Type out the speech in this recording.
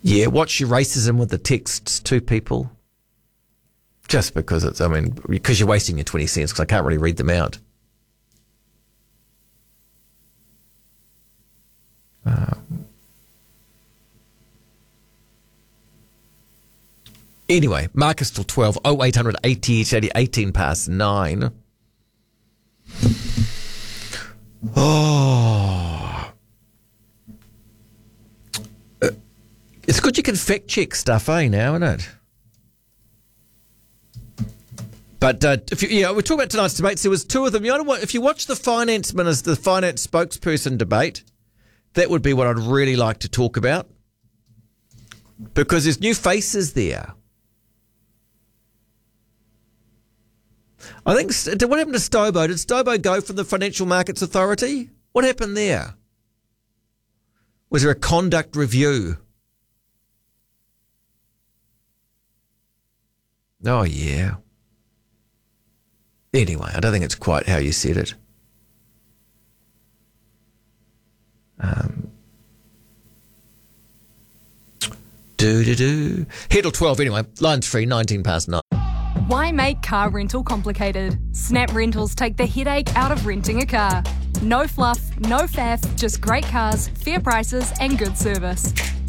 Yeah, watch your racism with the texts to people. Just because because you're wasting your 20 cents because I can't really read them out. Anyway, Marcus till 12, 0800 80 80, 18 past 9. Oh. It's good you can fact check stuff, now, isn't it? But we're talking about tonight's debates. There was two of them. You know what? If you watch the finance minister, the finance spokesperson debate, that would be what I'd really like to talk about. Because there's new faces there. I think, what happened to Stobo? Did Stobo go from the Financial Markets Authority? What happened there? Was there a conduct review? Oh, yeah. Anyway, I don't think it's quite how you said it. Here till 12 anyway. Line's free, 19 past 9. Why make car rental complicated? Snap Rentals take the headache out of renting a car. No fluff, no faff, just great cars, fair prices and good service.